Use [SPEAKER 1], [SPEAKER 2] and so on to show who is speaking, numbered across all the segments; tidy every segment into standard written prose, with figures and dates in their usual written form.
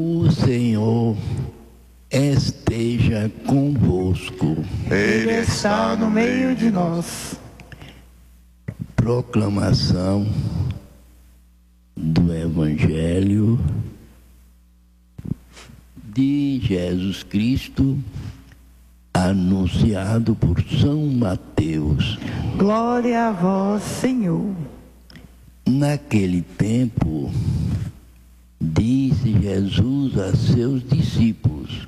[SPEAKER 1] O Senhor esteja convosco.
[SPEAKER 2] Ele está no meio de nós.
[SPEAKER 1] Proclamação do Evangelho de Jesus Cristo, anunciado por São Mateus.
[SPEAKER 2] Glória a vós, Senhor.
[SPEAKER 1] Naquele tempo, disse Jesus a seus discípulos: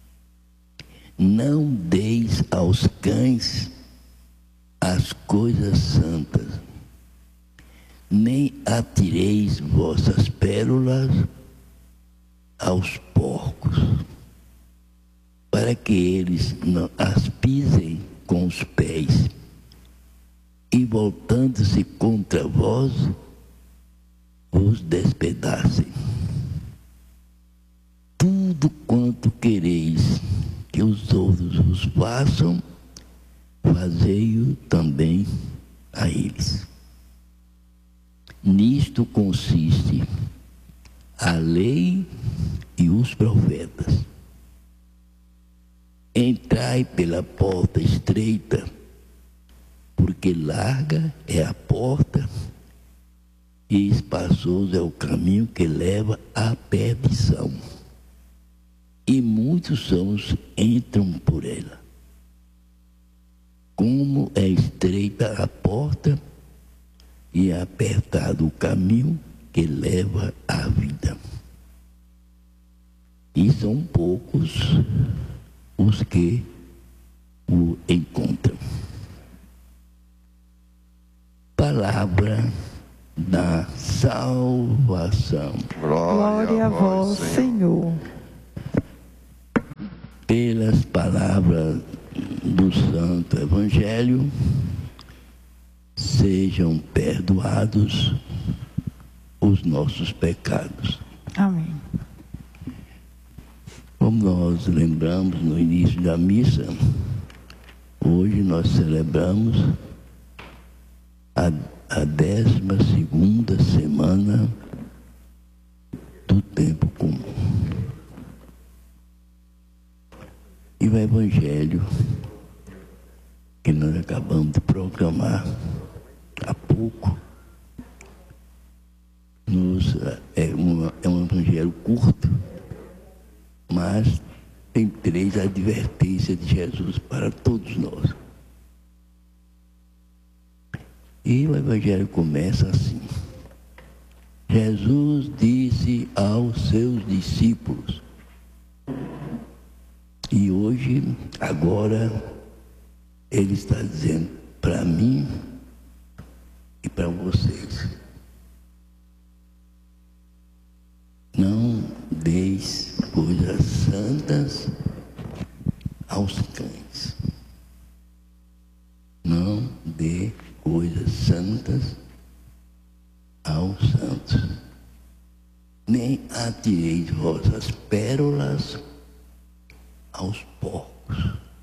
[SPEAKER 1] não deis aos cães as coisas santas, nem atireis vossas pérolas aos porcos, para que eles não as pisem com os pés, e voltando-se contra vós, os despedacem. Tudo quanto quereis que os outros vos façam, fazei-o também a eles. Nisto consiste a lei e os profetas. Entrai pela porta estreita, porque larga é a porta e espaçoso é o caminho que leva à perdição, e muitos são os que entram por ela. Como é estreita a porta e é apertado o caminho que leva à vida, e são poucos os que o encontram. Palavra da salvação.
[SPEAKER 2] Glória a vós, Senhor.
[SPEAKER 1] Pelas palavras do Santo Evangelho, sejam perdoados os nossos pecados.
[SPEAKER 2] Amém.
[SPEAKER 1] Como nós lembramos no início da missa, hoje nós celebramos a 12ª semana do tempo comum. E o Evangelho que nós acabamos de proclamar há pouco é um Evangelho curto, mas tem 3 advertências de Jesus para todos nós. E o Evangelho começa assim: Jesus disse aos seus discípulos. E hoje, agora, ele está dizendo para mim e para vocês: não deis coisas santas aos cães. Não dê coisas santas aos santos, nem atireis vossas pérolas aos porcos.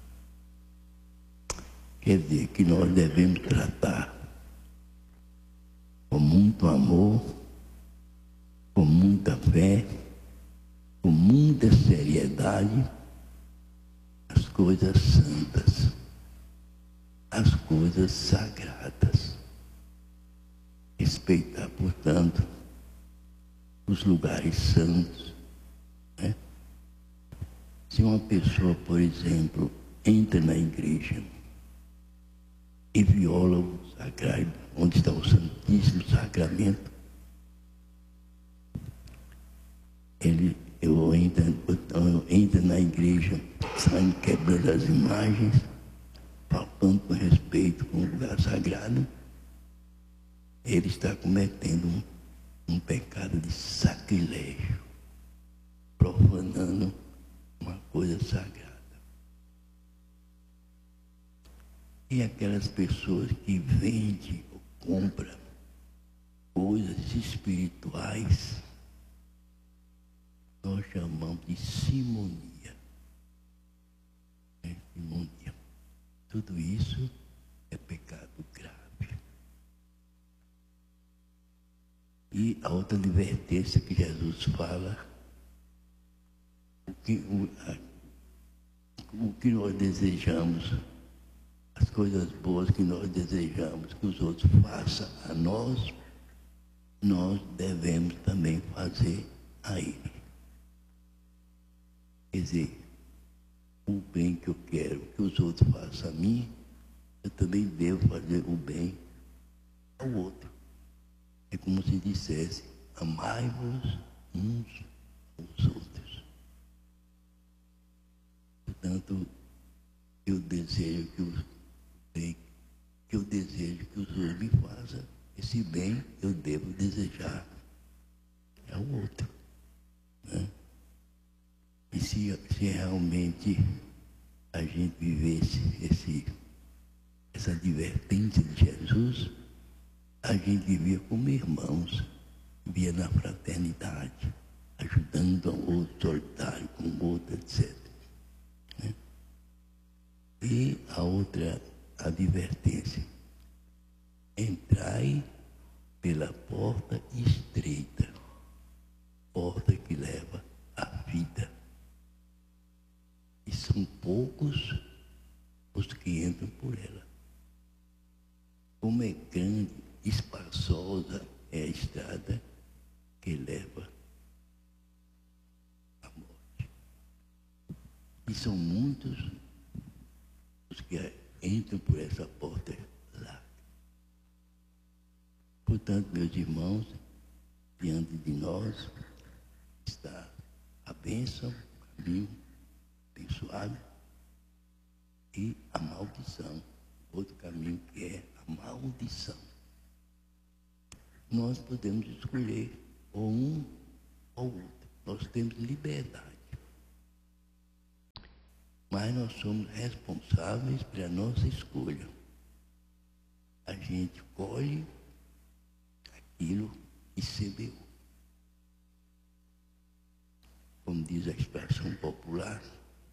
[SPEAKER 1] Quer dizer que nós devemos tratar com muito amor, com muita fé, com muita seriedade, as coisas santas, as coisas sagradas. Respeitar, portanto, os lugares santos, né? Se uma pessoa, por exemplo, entra na igreja e viola o sagrado, onde está o Santíssimo Sacramento, ele entra na igreja, sai quebrando as imagens, faltando com respeito com o lugar sagrado, ele está cometendo um pecado de sacrilégio, profanando uma coisa sagrada. E aquelas pessoas que vendem ou compram coisas espirituais, nós chamamos de simonia. Simonia. Tudo isso é pecado grave. E a outra advertência que Jesus fala o que nós desejamos, as coisas boas que nós desejamos que os outros façam a nós, nós devemos também fazer a ele. Quer dizer, o bem que eu quero que os outros façam a mim, eu também devo fazer o bem ao outro. É como se dissesse, amai-vos uns aos outros. Portanto, eu desejo que o bem que eu desejo que os outros me façam, esse bem eu devo desejar ao outro, né? E se realmente a gente vivesse essa advertência de Jesus, a gente vivia como irmãos, vivia na fraternidade, ajudando um outro, solidário com o outro, etc. Né? E a outra advertência: entrai pela porta estreita, porta que leva à vida. E são poucos os que entram por ela. Como é grande, espaçosa é a estrada que leva à morte. E são muitos os que entram por essa porta larga. Portanto, meus irmãos, diante de nós está a bênção, o caminho abençoado, e a maldição, outro caminho que é a maldição. Nós podemos escolher ou um ou outro. Nós temos liberdade. Mas nós somos responsáveis pela nossa escolha. A gente colhe aquilo que semeou. Como diz a expressão popular,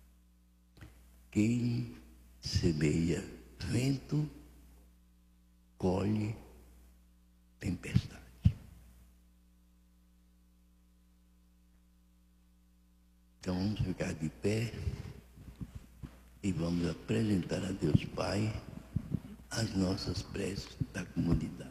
[SPEAKER 1] quem semeia vento, colhe tempestade. Então vamos ficar de pé e vamos apresentar a Deus Pai as nossas preces da comunidade.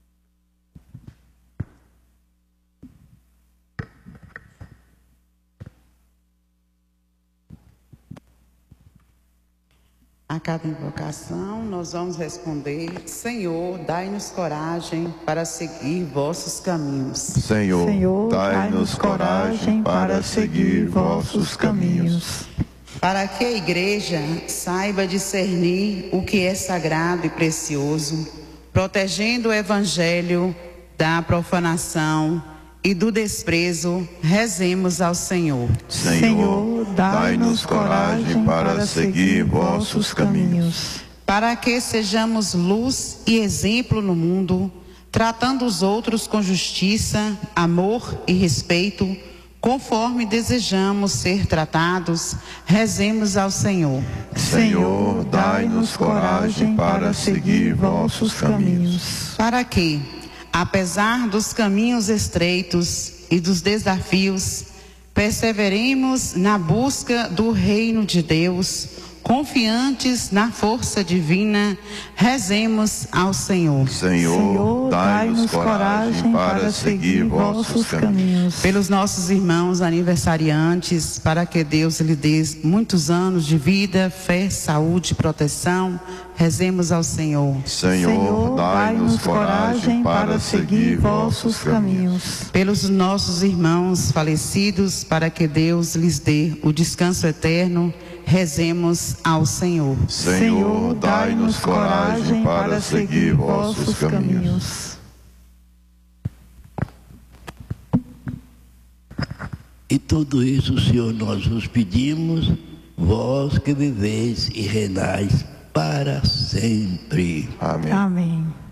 [SPEAKER 3] A cada invocação, nós vamos responder: Senhor, dai-nos coragem para seguir vossos caminhos.
[SPEAKER 4] Senhor, dai-nos coragem para seguir vossos caminhos.
[SPEAKER 3] Para que a Igreja saiba discernir o que é sagrado e precioso, protegendo o Evangelho da profanação e do desprezo, rezemos ao Senhor.
[SPEAKER 4] Senhor, dai-nos coragem para seguir vossos caminhos.
[SPEAKER 3] Para que sejamos luz e exemplo no mundo, tratando os outros com justiça, amor e respeito, conforme desejamos ser tratados, rezemos ao Senhor.
[SPEAKER 4] Senhor, dai-nos coragem para seguir vossos caminhos.
[SPEAKER 3] Para que, apesar dos caminhos estreitos e dos desafios, perseveremos na busca do reino de Deus, confiantes na força divina, rezemos ao Senhor.
[SPEAKER 4] Senhor, dai-nos coragem para seguir vossos caminhos.
[SPEAKER 3] Pelos nossos irmãos aniversariantes, para que Deus lhe dê muitos anos de vida, fé, saúde e proteção, rezemos ao Senhor.
[SPEAKER 4] Senhor, dai-nos coragem para seguir vossos caminhos.
[SPEAKER 3] Pelos nossos irmãos falecidos, para que Deus lhes dê o descanso eterno, rezemos ao Senhor.
[SPEAKER 4] Senhor, dai-nos coragem para seguir vossos caminhos.
[SPEAKER 1] E tudo isso, Senhor, nós vos pedimos, vós que viveis e reinais para sempre.
[SPEAKER 4] Amém.
[SPEAKER 2] Amém.